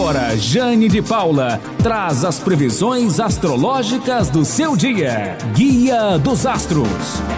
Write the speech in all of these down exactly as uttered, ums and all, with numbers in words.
agora, Jane de Paula traz as previsões astrológicas do seu dia. Guia dos Astros.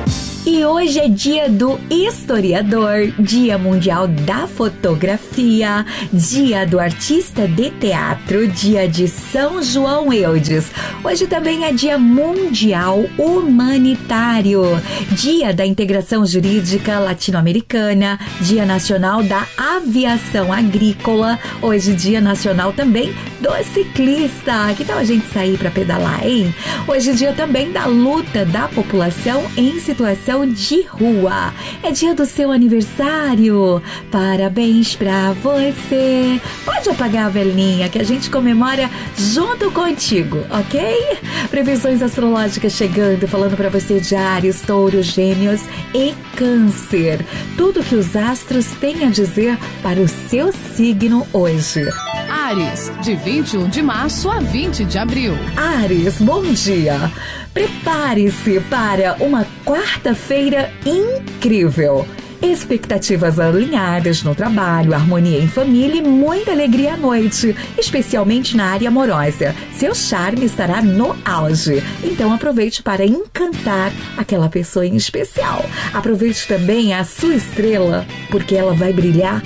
E hoje é dia do historiador, dia mundial da fotografia, dia do artista de teatro, dia de São João Eudes. Hoje também é dia mundial humanitário, dia da integração jurídica latino-americana, dia nacional da aviação agrícola, hoje dia nacional também do ciclista. Que tal a gente sair para pedalar, hein? Hoje é dia também da luta da população em situação de rua. É dia do seu aniversário. Parabéns pra você. Pode apagar a velhinha que a gente comemora junto contigo, ok? Previsões astrológicas chegando, falando pra você de Áries, Touro, Gêmeos e Câncer. Tudo que os astros têm a dizer para o seu signo hoje. Áries, de vinte e um de março a vinte de abril. Áries, bom dia. Prepare-se para uma quarta-feira incrível. Expectativas alinhadas no trabalho, harmonia em família e muita alegria à noite, especialmente na área amorosa. Seu charme estará no auge, então aproveite para encantar aquela pessoa em especial. Aproveite também a sua estrela, porque ela vai brilhar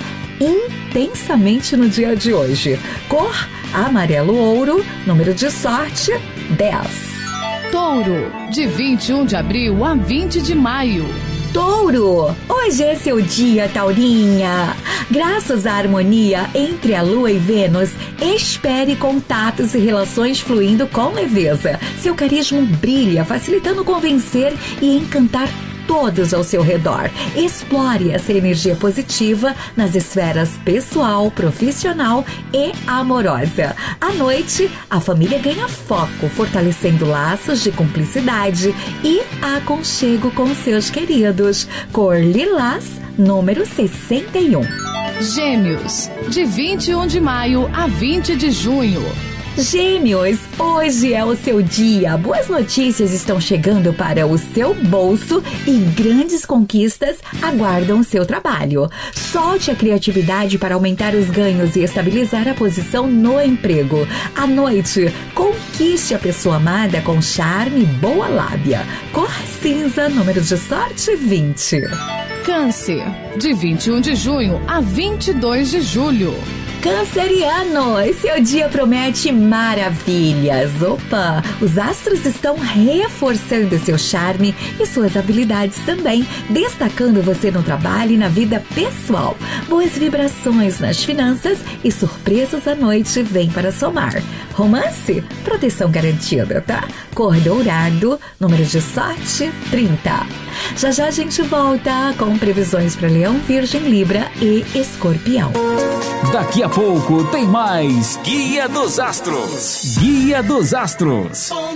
intensamente no dia de hoje. Cor amarelo ouro, número de sorte dez. Touro, de vinte e um de abril a vinte de maio. Touro, hoje é seu dia, Taurinha. Graças à harmonia entre a Lua e Vênus, espere contatos e relações fluindo com leveza. Seu carisma brilha, facilitando convencer e encantar todos ao seu redor. Explore essa energia positiva nas esferas pessoal, profissional e amorosa. À noite, a família ganha foco, fortalecendo laços de cumplicidade e aconchego com seus queridos. Cor lilás, número sessenta e um. Gêmeos, de vinte e um de maio a vinte de junho. Gêmeos, hoje é o seu dia. Boas notícias estão chegando para o seu bolso e grandes conquistas aguardam o seu trabalho. Solte a criatividade para aumentar os ganhos e estabilizar a posição no emprego. À noite, conquiste a pessoa amada com charme e boa lábia. Cor cinza, número de sorte vinte. Câncer, de vinte e um de junho a vinte e dois de julho. Canceriano, seu dia promete maravilhas. Opa, os astros estão reforçando seu charme e suas habilidades também, destacando você no trabalho e na vida pessoal. Boas vibrações nas finanças e surpresas à noite vêm para somar. Romance, proteção garantida, tá? Cor dourado, número de sorte trinta. Já já a gente volta com previsões para Leão, Virgem, Libra e Escorpião. Daqui a pouco tem mais Guia dos Astros. Guia dos Astros.